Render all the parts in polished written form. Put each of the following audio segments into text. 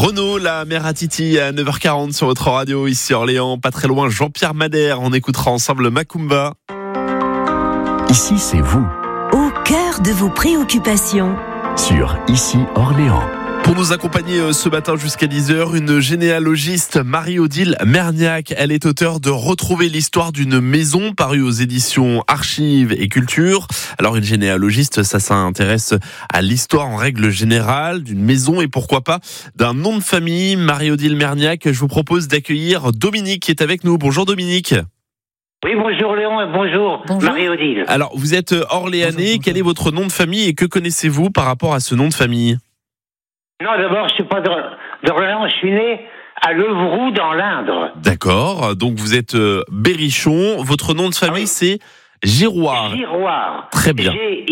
Renaud, la mère à Titi à 9h40 sur votre radio ici à Orléans, pas très loin Jean-Pierre Madère, on écoutera ensemble Macumba. Ici c'est vous, au cœur de vos préoccupations. Sur Ici Orléans. Pour nous accompagner ce matin jusqu'à 10h, une généalogiste, Marie-Odile Merniac. Elle est auteure de Retrouver l'histoire d'une maison, paru aux éditions Archives et Culture. Alors une généalogiste, ça s'intéresse à l'histoire en règle générale d'une maison et pourquoi pas d'un nom de famille. Marie-Odile Merniac, je vous propose d'accueillir Dominique qui est avec nous. Bonjour Dominique. Oui, bonjour Léon et bonjour. Marie-Odile. Alors vous êtes orléanais, bonjour. Quel est votre nom de famille et que connaissez-vous par rapport à ce nom de famille ? Non, d'abord, je suis pas d'Orléans, je suis né à Levroux dans l'Indre. D'accord, donc vous êtes berrichon. Votre nom de famille, c'est Girouard. Girouard. Très bien.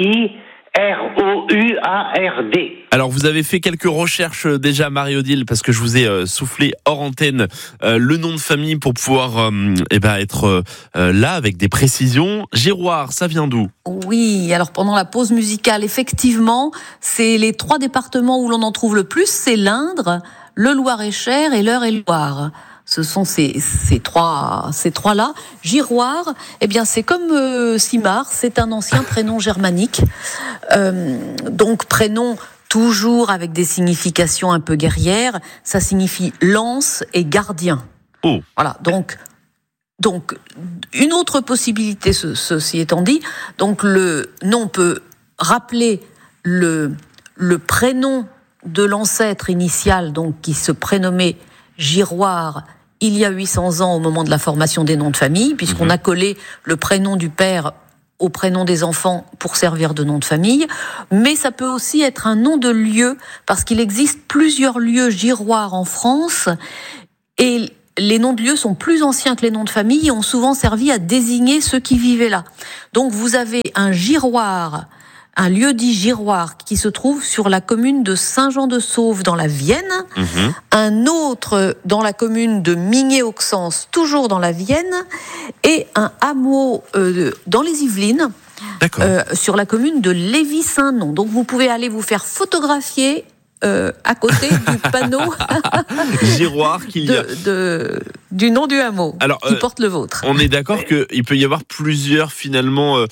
Girouard. Alors, vous avez fait quelques recherches déjà, Marie-Odile, parce que je vous ai soufflé hors antenne le nom de famille pour pouvoir être là avec des précisions. Girouard, ça vient d'où ? Oui, alors pendant la pause musicale, effectivement, c'est les 3 départements où l'on en trouve le plus, c'est l'Indre, le Loir-et-Cher et l'Eure-et-Loir. Ce sont ces trois-là. Girouard, eh bien, c'est comme Simard, c'est un ancien prénom germanique. Donc, prénom toujours avec des significations un peu guerrières. Ça signifie lance et gardien. Oh. Voilà, donc, une autre possibilité, ceci étant dit, donc le nom peut rappeler le prénom de l'ancêtre initial, donc qui se prénommait Girouard il y a 800 ans au moment de la formation des noms de famille, puisqu'on a collé le prénom du père au prénom des enfants pour servir de nom de famille, mais ça peut aussi être un nom de lieu, parce qu'il existe plusieurs lieux Girouard en France, et les noms de lieux sont plus anciens que les noms de famille et ont souvent servi à désigner ceux qui vivaient là. Donc vous avez un Girouard, un lieu dit Girouard qui se trouve sur la commune de Saint-Jean-de-Sauve dans la Vienne, un autre dans la commune de Migné-Auxances, toujours dans la Vienne, et un hameau dans les Yvelines, sur la commune de Lévis-Saint-Nom. Donc vous pouvez aller vous faire photographier à côté du panneau Girouard du nom du hameau. Alors, qui porte le vôtre. On est d'accord qu'il peut y avoir plusieurs finalement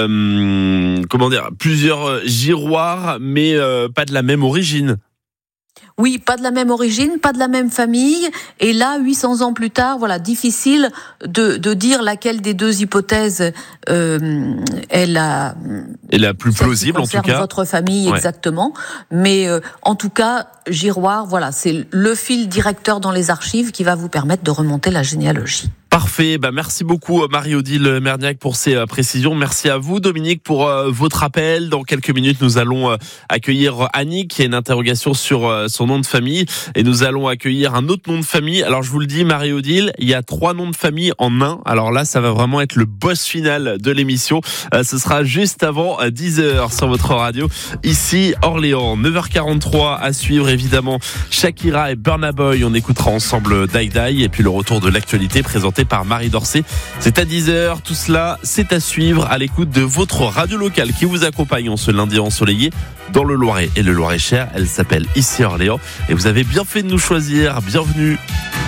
plusieurs Girouards, mais pas de la même origine. Oui, pas de la même origine, pas de la même famille. Et là, 800 ans plus tard, voilà, difficile de dire laquelle des deux hypothèses est la plus plausible, en tout cas. Votre famille, exactement. Mais en tout cas, Girouard, voilà, c'est le fil directeur dans les archives qui va vous permettre de remonter la généalogie. Parfait, merci beaucoup Marie-Odile Merniac pour ces précisions. Merci à vous Dominique pour votre appel. Dans quelques minutes, nous allons accueillir Annick qui a une interrogation sur son nom de famille et nous allons accueillir un autre nom de famille. Alors je vous le dis Marie-Odile, il y a 3 noms de famille en un. Alors là, ça va vraiment être le boss final de l'émission. Ce sera juste avant 10h sur votre radio. Ici Orléans, 9h43 à suivre évidemment Shakira et Burna Boy. On écoutera ensemble Die Die et puis le retour de l'actualité présenté par Marie Dorcet. C'est à 10h, tout cela, c'est à suivre à l'écoute de votre radio locale qui vous accompagne en ce lundi ensoleillé dans le Loiret et le Loir-et-Cher. Elle s'appelle Ici Orléans et vous avez bien fait de nous choisir. Bienvenue.